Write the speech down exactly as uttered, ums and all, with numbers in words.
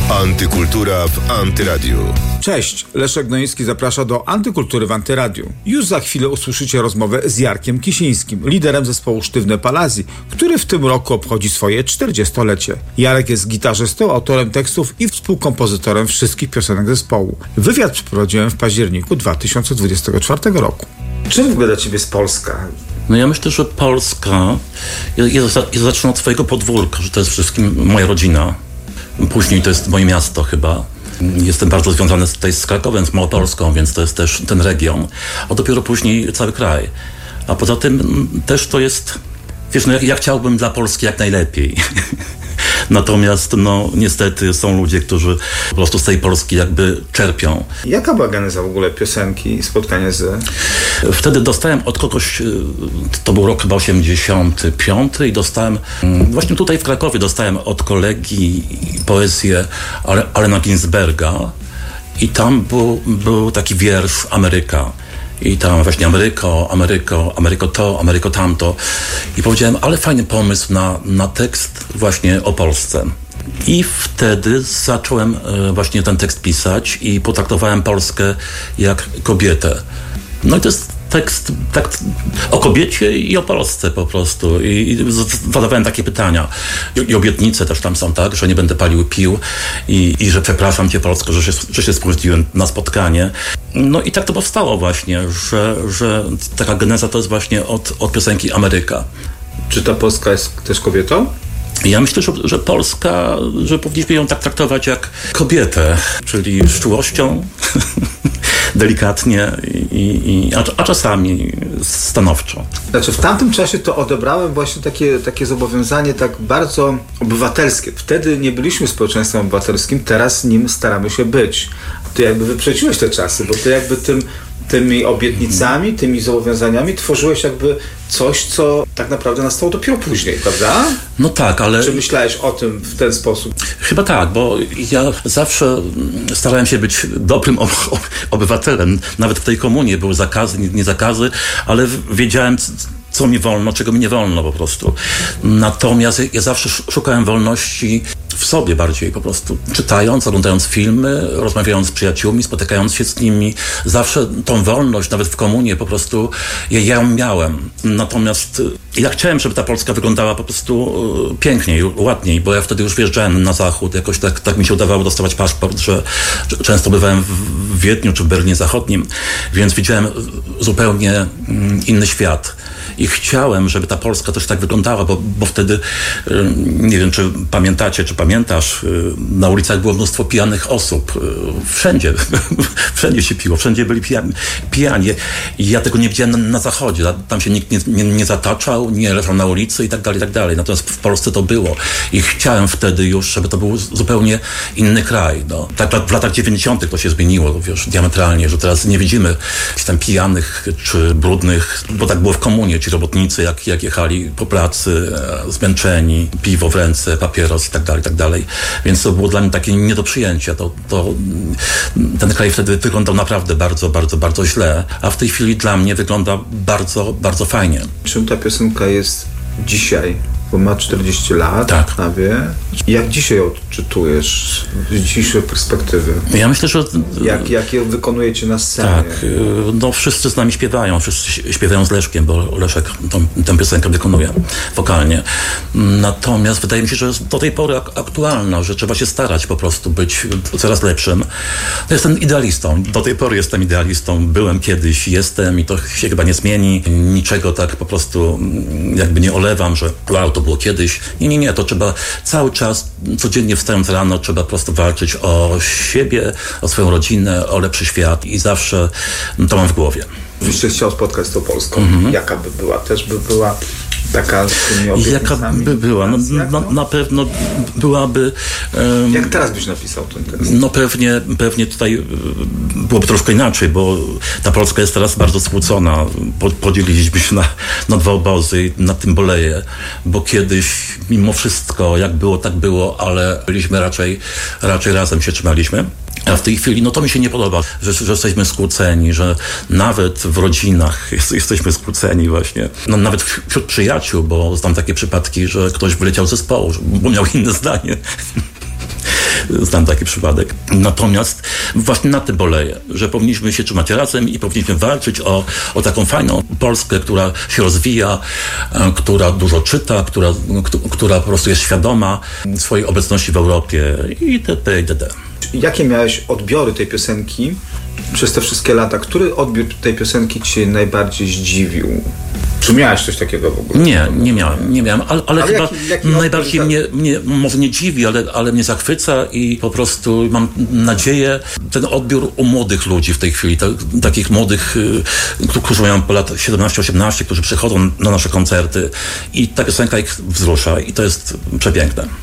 Antykultura w Antyradiu. Cześć, Leszek Gnoński zaprasza do Antykultury w Antyradiu. Już za chwilę usłyszycie rozmowę z Jarkiem Kisińskim, liderem zespołu Sztywne Palazzi, który w tym roku obchodzi swoje czterdziestolecie. Jarek jest gitarzystą, autorem tekstów i współkompozytorem wszystkich piosenek zespołu. Wywiad przeprowadziłem w październiku dwa tysiące dwudziestego czwartego roku. Czym w ogóle dla ciebie jest Polska? No ja myślę, że Polska, ja, ja, ja zacznę od swojego podwórka, że to jest wszystkim moja rodzina. Później to jest moje miasto chyba. Jestem bardzo związany tutaj z Krakowem, z Małopolską, więc to jest też ten region. A dopiero później cały kraj. A poza tym też to jest... Wiesz, no ja, ja chciałbym dla Polski jak najlepiej. Natomiast no niestety są ludzie, którzy po prostu z tej Polski jakby czerpią. Jaka była geneza w ogóle piosenki, spotkanie z... Wtedy dostałem od kogoś, to był rok chyba osiemdziesiąty piąty i dostałem, właśnie tutaj w Krakowie dostałem od kolegi poezję Allena Ginsberga i tam był, był taki wiersz Ameryka. I tam właśnie Ameryko, Ameryko, Ameryko to, Ameryko tamto. I powiedziałem, ale fajny pomysł na, na tekst właśnie o Polsce. I wtedy zacząłem właśnie ten tekst pisać i potraktowałem Polskę jak kobietę. No i to jest tekst tak o kobiecie i o Polsce po prostu. I, i zadawałem takie pytania. I, I obietnice też tam są, tak? Że nie będę palił pił i, i że przepraszam cię Polsko, że się, że się spóźniłem na spotkanie. No i tak to powstało właśnie, że, że taka geneza to jest właśnie od, od piosenki Ameryka. Czy ta Polska jest też kobietą? Ja myślę, że, że Polska, że powinniśmy ją tak traktować jak kobietę, czyli z czułością, delikatnie, i, i, a, a czasami stanowczo. Znaczy w tamtym czasie to odebrałem właśnie takie, takie zobowiązanie tak bardzo obywatelskie. Wtedy nie byliśmy społeczeństwem obywatelskim, teraz nim staramy się być. Ty jakby wyprzedziłeś te czasy, bo ty jakby tym tymi obietnicami, tymi zobowiązaniami tworzyłeś jakby coś, co tak naprawdę nastało dopiero później, prawda? No tak, ale... Czy myślałeś o tym w ten sposób? Chyba tak, bo ja zawsze starałem się być dobrym ob- obywatelem. Nawet w tej komunie były zakazy, nie, nie zakazy, ale wiedziałem, co mi wolno, czego mi nie wolno po prostu. Natomiast ja zawsze szukałem wolności w sobie bardziej po prostu. Czytając, oglądając filmy, rozmawiając z przyjaciółmi, spotykając się z nimi. Zawsze tą wolność, nawet w komunie po prostu ja, ja ją miałem. Natomiast ja chciałem, żeby ta Polska wyglądała po prostu piękniej, ładniej, bo ja wtedy już wjeżdżałem na zachód. Jakoś tak, tak mi się udawało dostawać paszport, że często bywałem w Wiedniu czy w Berlinie Zachodnim, więc widziałem zupełnie inny świat. I chciałem, żeby ta Polska też tak wyglądała, bo, bo wtedy, nie wiem, czy pamiętacie, czy pamiętasz, na ulicach było mnóstwo pijanych osób. Wszędzie, wszędzie się piło, wszędzie byli pijani. pijani. I ja tego nie widziałem na, na zachodzie. Tam się nikt nie, nie, nie zataczał, nie leżał na ulicy i tak dalej, i tak dalej. Natomiast w Polsce to było. I chciałem wtedy już, żeby to był zupełnie inny kraj. No. Tak w latach dziewięćdziesiątych to się zmieniło, wiesz, diametralnie, że teraz nie widzimy tam pijanych czy brudnych, bo tak było w komunie. Ci robotnicy, jak, jak jechali po pracy, e, zmęczeni, piwo w ręce, papieros i tak dalej, i tak dalej. Więc to było dla mnie takie nie do przyjęcia. To, to, ten kraj wtedy wyglądał naprawdę bardzo, bardzo, bardzo źle, a w tej chwili dla mnie wygląda bardzo, bardzo fajnie. Czym ta piosenka jest dzisiaj? Bo ma czterdzieści lat, tak. Prawie. Jak dzisiaj ją odczytujesz z dzisiejszej perspektywy? Ja myślę, że... Jak, jak je wykonujecie na scenie? Tak, no wszyscy z nami śpiewają, wszyscy śpiewają z Leszkiem, bo Leszek tą, tę piosenkę wykonuje wokalnie. Natomiast wydaje mi się, że jest do tej pory ak- aktualna, że trzeba się starać po prostu być coraz lepszym. No jestem idealistą, do tej pory jestem idealistą, byłem kiedyś, jestem i to się chyba nie zmieni. Niczego tak po prostu jakby nie olewam, że wow, to było kiedyś. Nie, nie, nie, to trzeba cały czas, codziennie wstając rano, trzeba po prostu walczyć o siebie, o swoją rodzinę, o lepszy świat i zawsze to mam w głowie. Byś chciał spotkać z tą Polską. Mhm. Jaka by była? Też by była taka z tymi Jaka by była? No, na, na pewno byłaby... Um, Jak teraz byś napisał ten tekst? No pewnie, pewnie tutaj byłoby troszkę inaczej, bo ta Polska jest teraz bardzo skłócona. Podzieliliśmy się na, na dwa obozy i nad tym boleję, bo kiedyś mimo wszystko, jak było, tak było, ale byliśmy raczej, raczej razem się trzymaliśmy. A w tej chwili, no to mi się nie podoba, że, że jesteśmy skłóceni, że nawet w rodzinach jest, jesteśmy skłóceni właśnie. No, nawet wśród przyjaciół, bo znam takie przypadki, że ktoś wyleciał z zespołu, bo miał inne zdanie. znam taki przypadek. Natomiast właśnie na tym boleję, że powinniśmy się trzymać razem i powinniśmy walczyć o, o taką fajną Polskę, która się rozwija, która dużo czyta, która, która po prostu jest świadoma swojej obecności w Europie i itd. itd. Jakie miałeś odbiory tej piosenki przez te wszystkie lata? Który odbiór tej piosenki cię najbardziej zdziwił? Czy miałeś coś takiego w ogóle? Nie, nie miałem, nie miałem, ale, ale, ale chyba jaki, jaki najbardziej odbiór, mnie, mnie, może nie dziwi, ale, ale mnie zachwyca i po prostu mam nadzieję, ten odbiór u młodych ludzi w tej chwili, tak, takich młodych, którzy mają po lat siedemnaście osiemnaście, którzy przychodzą na nasze koncerty i ta piosenka ich wzrusza i to jest przepiękne.